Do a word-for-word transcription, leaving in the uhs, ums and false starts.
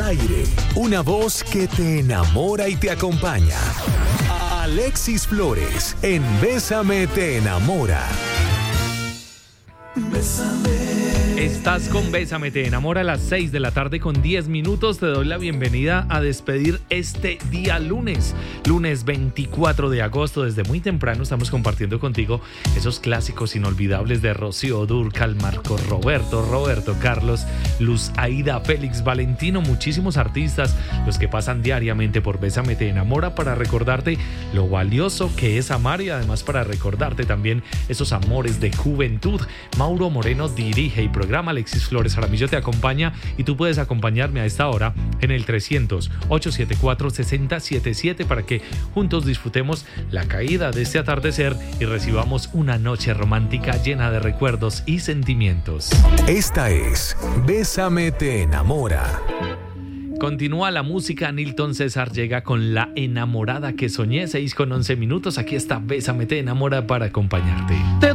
aire, una voz que te enamora y te acompaña. Alexis Flores, en Bésame te enamora. Bésame. Estás con Bésame te enamora a las seis de la tarde con diez minutos. Te doy la bienvenida a despedir este día lunes, lunes veinticuatro de agosto. Desde muy temprano estamos compartiendo contigo esos clásicos inolvidables de Rocío Dúrcal, Marco Roberto, Roberto Carlos, Luz Aida, Félix Valentino, muchísimos artistas, los que pasan diariamente por Bésame te enamora para recordarte lo valioso que es amar y además para recordarte también esos amores de juventud. Mauro Moreno dirige y programa, Alexis Flores Jaramillo te acompaña y tú puedes acompañarme a esta hora en el trescientos, ochocientos setenta y cuatro, sesenta setenta y siete para que juntos disfrutemos la caída de este atardecer y recibamos una noche romántica llena de recuerdos y sentimientos. Esta es Bésame te enamora. Continúa la música. Nilton César llega con La enamorada que soñé. Seis con once minutos. Aquí está Bésame te enamora para acompañarte.